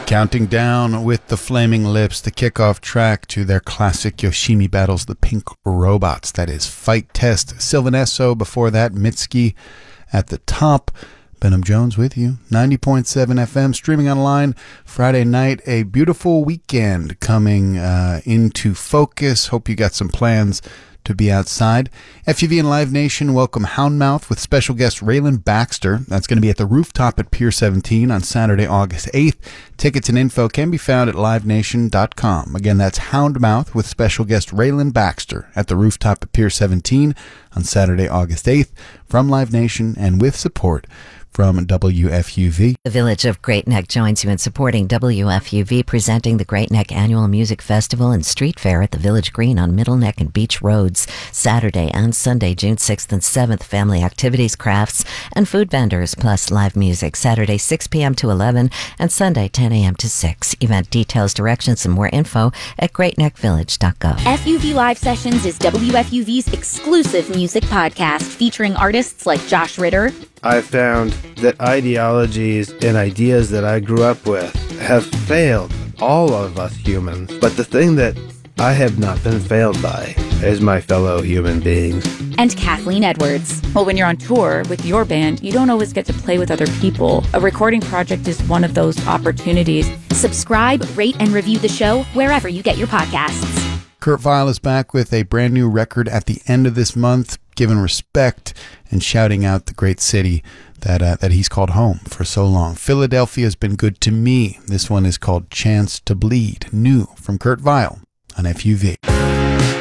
Counting down with the Flaming Lips, the kickoff track to their classic Yoshimi battles, the Pink Robots. That is Fight Test. Sylvan Esso, before that, Mitski at the top. Benham Jones with you, 90.7 FM, streaming online Friday night. A beautiful weekend coming into focus. Hope you got some plans to be outside. FUV and Live Nation welcome Houndmouth with special guest Raylan Baxter. That's going to be at the Rooftop at Pier 17 on Saturday, August 8th. Tickets and info can be found at livenation.com. Again, that's Houndmouth with special guest Raylan Baxter at the Rooftop at Pier 17 on Saturday, August 8th from Live Nation and with support from WFUV. The Village of Great Neck joins you in supporting WFUV, presenting the Great Neck Annual Music Festival and Street Fair at the Village Green on Middle Neck and Beach Roads, Saturday and Sunday, June 6th and 7th. Family activities, crafts, and food vendors, plus live music, Saturday 6 p.m. to 11 and Sunday 10 a.m. to 6. Event details, directions, and more info at greatneckvillage.gov. FUV Live Sessions is WFUV's exclusive music podcast featuring artists like Josh Ritter. I found that ideologies and ideas that I grew up with have failed all of us humans. But the thing that I have not been failed by is my fellow human beings. And Kathleen Edwards. Well, when you're on tour with your band, you don't always get to play with other people. A recording project is one of those opportunities. Subscribe, rate, and review the show wherever you get your podcasts. Kurt Vile is back with a brand new record at the end of this month, giving respect and shouting out the great city that he's called home for so long. Philadelphia has been good to me. This one is called Chance to Bleed, new from Kurt Vile on FUV.